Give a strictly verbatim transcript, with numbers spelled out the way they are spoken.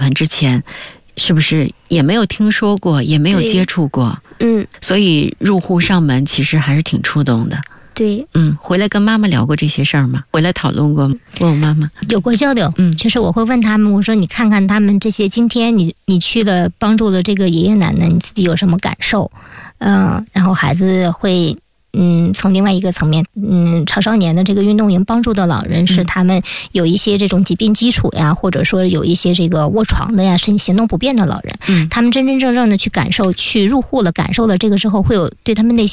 团之前是不是也没有听说过，也没有接触过？ 嗯， 所以入户上门其实还是挺触动的。 对， 嗯，回来跟妈妈聊过这些事儿吗？回来讨论过吗？问我妈妈有过交流。 嗯， 就是我会问他们，我说你看看他们这些，今天你你去了帮助了这个爷爷奶奶，你自己有什么感受？嗯、呃，然后孩子会。嗯，从另外一个层面，嗯，超少年的这个运动员帮助的老人是他们有一些这种疾病基础呀，或者说有一些这个卧床的呀，甚至行动不便的老人， 嗯， 他们真真正正的去感受，去入户了，感受了这个之后，会有对他们内心